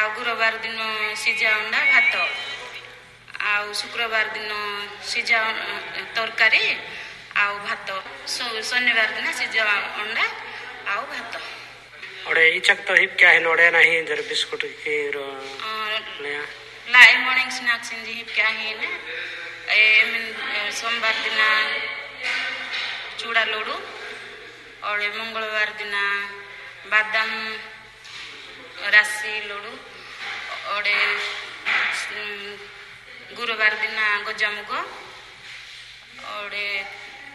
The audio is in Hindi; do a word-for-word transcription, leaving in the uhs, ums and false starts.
आउ गुरुवार दिन सिझा अंडा भात आउ शुक्रवार दिन सिझा तरकारी आउ भात शनिवार दिन सिझा अंडा आउ भात ओडे इचक तो हिप क्या है नोडे नहीं जर बिस्कुट के रो लाई मॉर्निंग स्नैक्स इन हिप क्या है ने ए सोमवार दिन चूड़ा लोडू और मंगलवार दिन बादाम राशि लोडू और गुरुवार दिन गजामुग और